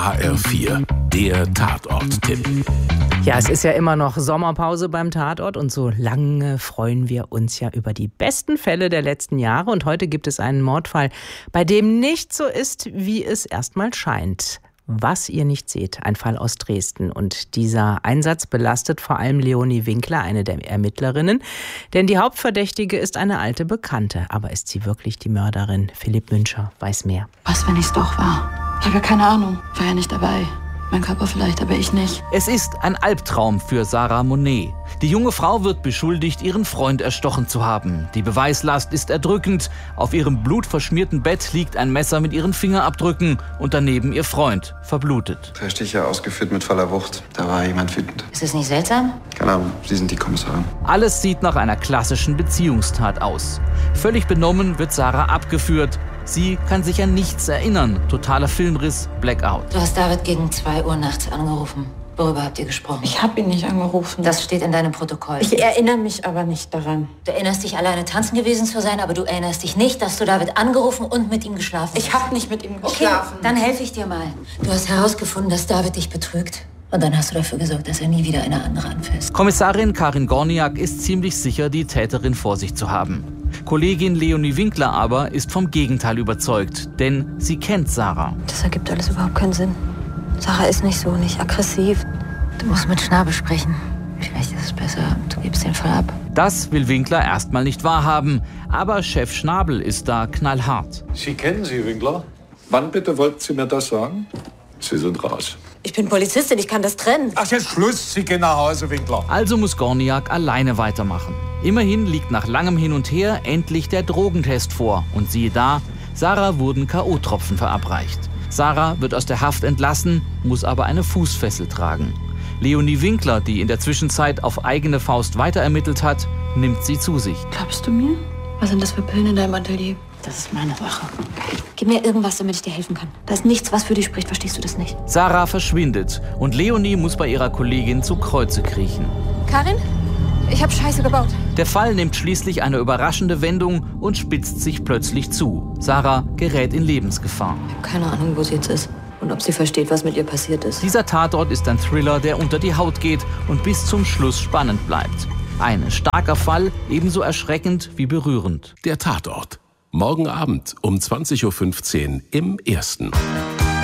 HR4, der Tatort-Tipp. Ja, es ist ja immer noch Sommerpause beim Tatort und so lange freuen wir uns ja über die besten Fälle der letzten Jahre. Und heute gibt es einen Mordfall, bei dem nicht so ist, wie es erstmal scheint. Was ihr nicht seht, ein Fall aus Dresden. Und dieser Einsatz belastet vor allem Leonie Winkler, eine der Ermittlerinnen. Denn die Hauptverdächtige ist eine alte Bekannte. Aber ist sie wirklich die Mörderin? Philipp Müncher weiß mehr. Was, wenn ich es doch war? Ich habe ja keine Ahnung. War ja nicht dabei. Mein Körper vielleicht, aber ich nicht. Es ist ein Albtraum für Sarah Monet. Die junge Frau wird beschuldigt, ihren Freund erstochen zu haben. Die Beweislast ist erdrückend. Auf ihrem blutverschmierten Bett liegt ein Messer mit ihren Fingerabdrücken und daneben ihr Freund, verblutet. 3 Stiche ausgeführt mit voller Wucht. Da war jemand wütend. Ist es nicht seltsam? Keine Ahnung, Sie sind die Kommissarin. Alles sieht nach einer klassischen Beziehungstat aus. Völlig benommen wird Sarah abgeführt. Sie kann sich an nichts erinnern. Totaler Filmriss, Blackout. Du hast David gegen 2 Uhr nachts angerufen. Worüber habt ihr gesprochen? Ich habe ihn nicht angerufen. Das steht in deinem Protokoll. Ich erinnere mich aber nicht daran. Du erinnerst dich, alleine tanzen gewesen zu sein, aber du erinnerst dich nicht, dass du David angerufen und mit ihm geschlafen hast. Ich habe nicht mit ihm geschlafen. Okay, dann helfe ich dir mal. Du hast herausgefunden, dass David dich betrügt. Und dann hast du dafür gesorgt, dass er nie wieder eine andere anfasst. Kommissarin Karin Gorniak ist ziemlich sicher, die Täterin vor sich zu haben. Kollegin Leonie Winkler aber ist vom Gegenteil überzeugt, denn sie kennt Sarah. Das ergibt alles überhaupt keinen Sinn. Sarah ist nicht so, nicht aggressiv. Du musst mit Schnabel sprechen. Vielleicht ist es besser, du gibst den Fall ab. Das will Winkler erstmal nicht wahrhaben, aber Chef Schnabel ist da knallhart. Sie kennen sie, Winkler? Wann bitte wollten Sie mir das sagen? Sie sind raus. Ich bin Polizistin, ich kann das trennen. Ach, jetzt Schluss, Sie gehen nach Hause, Winkler. Also muss Gorniak alleine weitermachen. Immerhin liegt nach langem Hin und Her endlich der Drogentest vor. Und siehe da, Sarah wurden K.O.-Tropfen verabreicht. Sarah wird aus der Haft entlassen, muss aber eine Fußfessel tragen. Leonie Winkler, die in der Zwischenzeit auf eigene Faust weiterermittelt hat, nimmt sie zu sich. Glaubst du mir? Was sind das für Pillen in deinem Atelier? Das ist meine Sache. Gib mir irgendwas, damit ich dir helfen kann. Da ist nichts, was für dich spricht, verstehst du das nicht? Sarah verschwindet und Leonie muss bei ihrer Kollegin zu Kreuze kriechen. Karin, ich habe Scheiße gebaut. Der Fall nimmt schließlich eine überraschende Wendung und spitzt sich plötzlich zu. Sarah gerät in Lebensgefahr. Ich habe keine Ahnung, wo sie jetzt ist und ob sie versteht, was mit ihr passiert ist. Dieser Tatort ist ein Thriller, der unter die Haut geht und bis zum Schluss spannend bleibt. Ein starker Fall, ebenso erschreckend wie berührend. Der Tatort. Morgen Abend um 20.15 Uhr im Ersten.